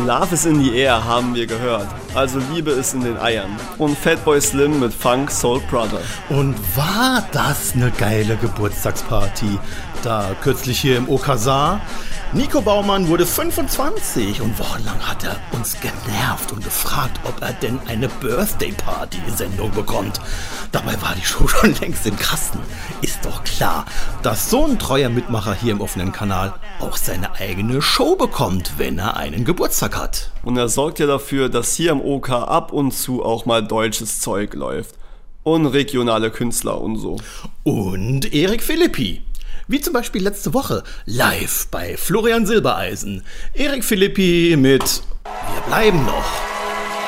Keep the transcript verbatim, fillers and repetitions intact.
Love is in the air haben wir gehört, also Liebe ist in den Eiern. Und Fatboy Slim mit Funk Soul Brother. Und war das eine geile Geburtstagsparty? Da kürzlich hier im Okazar. Nico Baumann wurde fünfundzwanzig und wochenlang hat er uns genervt und gefragt, ob er denn eine Birthday-Party-Sendung bekommt. Dabei war die Show schon längst im Kasten. Ist doch klar, dass so ein treuer Mitmacher hier im offenen Kanal auch seine eigene Show bekommt, wenn er einen Geburtstag hat. Und er sorgt ja dafür, dass hier im OK ab und zu auch mal deutsches Zeug läuft. Und regionale Künstler und so. Und Erik Philippi. Wie zum Beispiel letzte Woche live bei Florian Silbereisen. Erik Philippi mit Wir bleiben noch.